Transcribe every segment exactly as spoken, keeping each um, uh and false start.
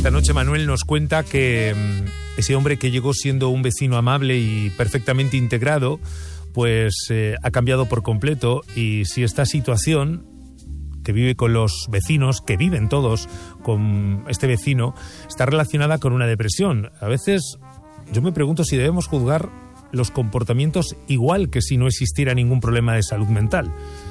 Esta noche Manuel nos cuenta que mmm, ese hombre que llegó siendo un vecino amable y perfectamente integrado, pues eh, ha cambiado por completo, y si esta situación que vive con los vecinos, que viven todos con este vecino, está relacionada con una depresión. A veces yo me pregunto si debemos juzgar los comportamientos igual que si no existiera ningún problema de salud mental.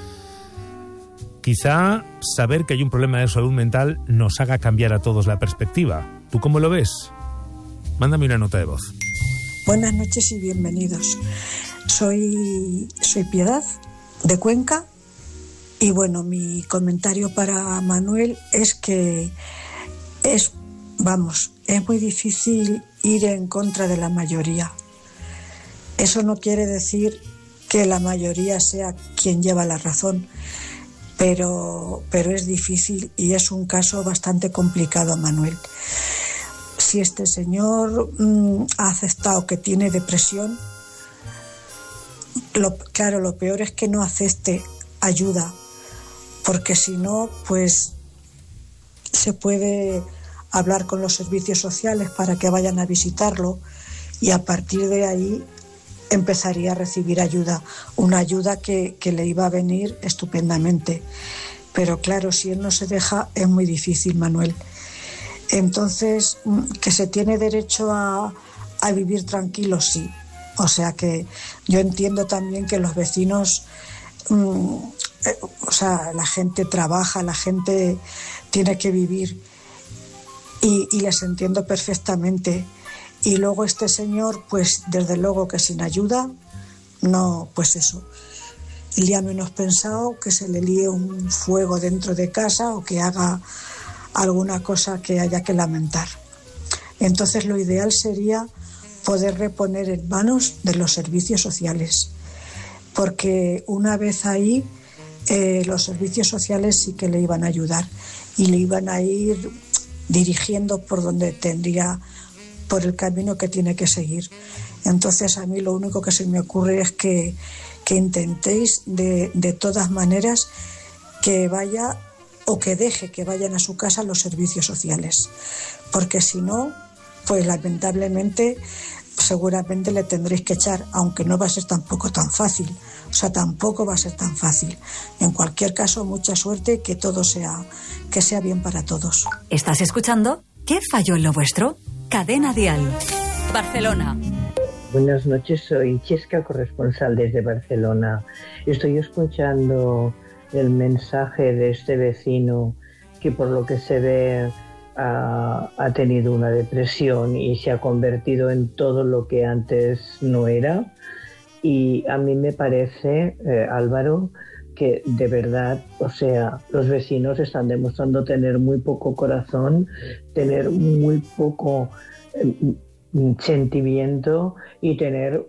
Quizá saber que hay un problema de salud mental nos haga cambiar a todos la perspectiva. ¿Tú cómo lo ves? Mándame una nota de voz. Buenas noches y bienvenidos. Soy, soy Piedad, de Cuenca. Y bueno, mi comentario para Manuel es que es, vamos, es muy difícil ir en contra de la mayoría. Eso no quiere decir que la mayoría sea quien lleva la razón, pero, pero es difícil y es un caso bastante complicado, Manuel. Si este señor mmm, ha aceptado que tiene depresión, lo, claro, lo peor es que no acepte ayuda, porque si no, pues se puede hablar con los servicios sociales para que vayan a visitarlo y a partir de ahí empezaría a recibir ayuda, una ayuda que, que le iba a venir estupendamente. Pero claro, si él no se deja, es muy difícil, Manuel. Entonces, que se tiene derecho a, a vivir tranquilo, sí. O sea que yo entiendo también que los vecinos... Mmm, o sea, la gente trabaja, la gente tiene que vivir y, y les entiendo perfectamente. Y luego este señor, pues desde luego que sin ayuda, no, pues eso. El día menos pensado que se le líe un fuego dentro de casa o que haga alguna cosa que haya que lamentar. Entonces lo ideal sería poder reponer en manos de los servicios sociales, porque una vez ahí eh, los servicios sociales sí que le iban a ayudar y le iban a ir dirigiendo por donde tendría, por el camino que tiene que seguir. Entonces a mí lo único que se me ocurre es que, que intentéis de, de todas maneras que vaya o que deje que vayan a su casa los servicios sociales, porque si no, pues lamentablemente seguramente le tendréis que echar, aunque no va a ser tampoco tan fácil, o sea, tampoco va a ser tan fácil. En cualquier caso, mucha suerte y que todo sea, que sea bien para todos. ¿Estás escuchando? ¿Qué falló en lo vuestro? Cadena Dial, Barcelona. Buenas noches, soy Chesca, corresponsal desde Barcelona. Estoy escuchando el mensaje de este vecino que por lo que se ve ha, ha tenido una depresión y se ha convertido en todo lo que antes no era. Y a mí me parece, eh, Álvaro, que de verdad, o sea, los vecinos están demostrando tener muy poco corazón, tener muy poco eh, sentimiento y tener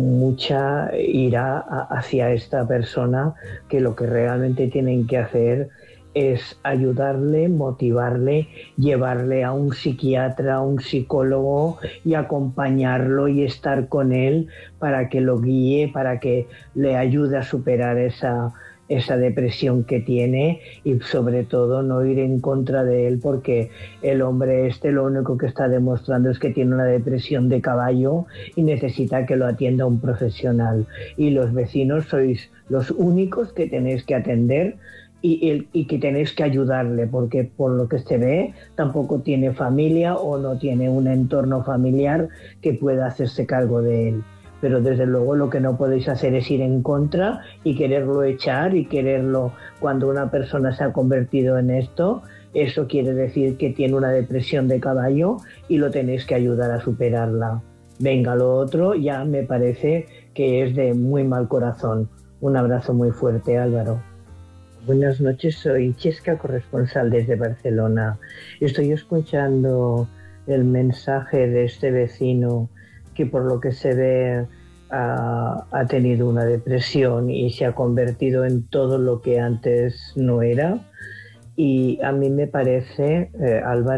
mucha ira hacia esta persona, que lo que realmente tienen que hacer es ayudarle, motivarle, llevarle a un psiquiatra, a un psicólogo y acompañarlo y estar con él para que lo guíe, para que le ayude a superar esa, esa depresión que tiene y sobre todo no ir en contra de él, porque el hombre este lo único que está demostrando es que tiene una depresión de caballo y necesita que lo atienda un profesional. Y los vecinos sois los únicos que tenéis que atender Y, el, y que tenéis que ayudarle, porque por lo que se ve tampoco tiene familia o no tiene un entorno familiar que pueda hacerse cargo de él. Pero desde luego lo que no podéis hacer es ir en contra y quererlo echar y quererlo. Cuando una persona se ha convertido en esto, eso quiere decir que tiene una depresión de caballo y lo tenéis que ayudar a superarla. Venga, lo otro ya me parece que es de muy mal corazón. Un abrazo muy fuerte, Álvaro. Buenas noches, soy Chesca, corresponsal desde Barcelona. Estoy escuchando el mensaje de este vecino que por lo que se ve ha, ha tenido una depresión y se ha convertido en todo lo que antes no era. Y a mí me parece, eh, Álvaro,